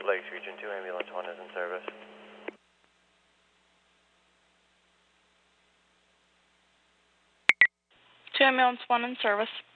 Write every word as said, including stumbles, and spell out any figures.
Lakes Region two, Ambulance one is in service. two Ambulance one in service.